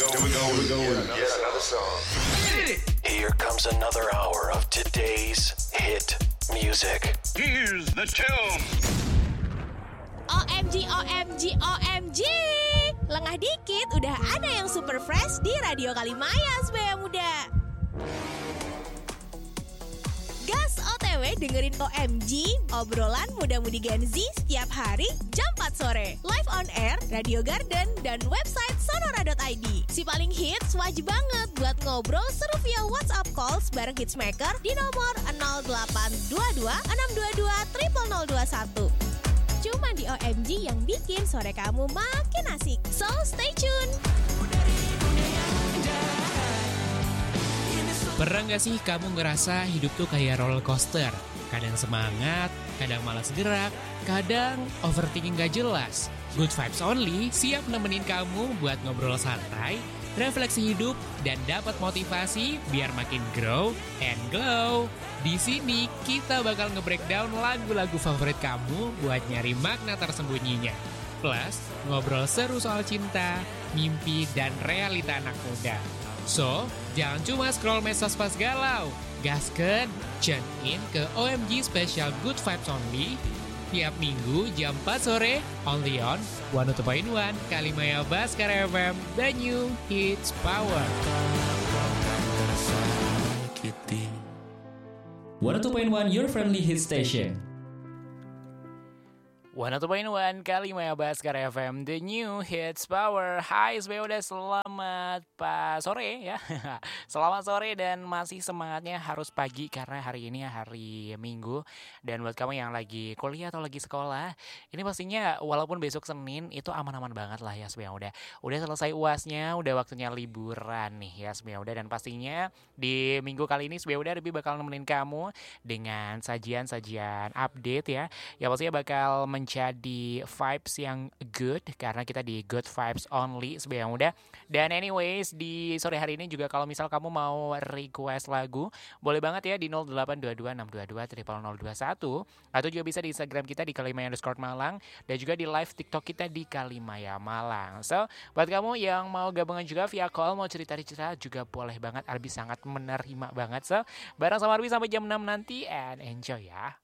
Yet another song. Here comes another hour of today's hit music. Here's the tune. OMG, OMG, OMG. Lengah dikit udah ada yang super fresh di Radio Kalimaya Sebaya Muda. Gas OTW dengerin OMG, obrolan muda-mudi Gen Z setiap hari jam 4 sore. Live on air, Radio Garden, dan website sonora.id. Si paling hits wajib banget buat ngobrol seru via WhatsApp calls bareng Hitsmaker di nomor 0822 622 0021. Cuma di OMG yang bikin sore kamu makin asik. So stay tune. Pernah gak sih kamu ngerasa hidup tuh kayak roller coaster? Kadang semangat, kadang malas gerak, kadang overthinking gak jelas. Good Vibes Only siap nemenin kamu buat ngobrol santai, refleksi hidup, dan dapat motivasi biar makin grow and glow. Di sini kita bakal nge-breakdown lagu-lagu favorit kamu buat nyari makna tersembunyinya. Plus, ngobrol seru soal cinta, mimpi, dan realita anak muda. So, jangan cuma scroll medsos pas galau. Gasken, tune in ke OMG Special Good Vibes Only tiap minggu jam 4 sore, only on 102.1 Kalimaya Baskara FM, the new hits power. 102.1 Your Friendly Hit Station. 102.1 Kalimaya Baskara FM, the new hits power. Hai SBO, udah selamat sore ya. Selamat sore dan masih semangatnya harus pagi karena hari ini hari Minggu. Dan buat kamu yang lagi kuliah atau lagi sekolah, ini pastinya walaupun besok Senin itu aman-aman banget lah ya SBO. Udah selesai UASnya, udah waktunya liburan nih ya SBO. Dan pastinya di minggu kali ini SBO lebih bakal nemenin kamu dengan sajian-sajian update ya. Ya pastinya bakal menjadi vibes yang good karena kita di Good Vibes Only Sebaya Muda. Dan anyways di sore hari ini juga kalau misal kamu mau request lagu, boleh banget ya di 0822-622-0021 atau juga bisa di Instagram kita di Kalimaya_Malang dan juga di live TikTok kita di Kalimaya Malang. So buat kamu yang mau gabungan juga via call, mau cerita-cerita juga boleh banget. Arbi sangat menerima banget. So bareng sama Arbi sampai jam 6 nanti and enjoy ya.